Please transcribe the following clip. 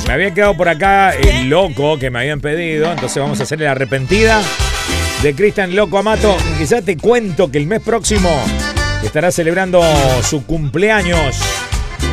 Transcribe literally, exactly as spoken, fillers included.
Me había quedado por acá el loco que me habían pedido, entonces vamos a hacer la arrepentida de Cristian Loco Amato. Quizá te cuento que el mes próximo estará celebrando su cumpleaños.